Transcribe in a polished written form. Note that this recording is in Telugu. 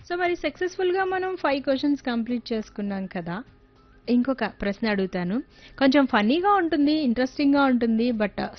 సో మరి సక్సెస్‌ఫుల్‌గా మనం 5 క్వెషన్స్ కంప్లీట్ చేసుకున్నాం కదా! ఇంకొక ప్రశ్న అడుగుతాను. కొంచెం ఫన్నీగా ఉంటుంది, ఇంట్రెస్టింగ్‌గా ఉంటుంది. బట్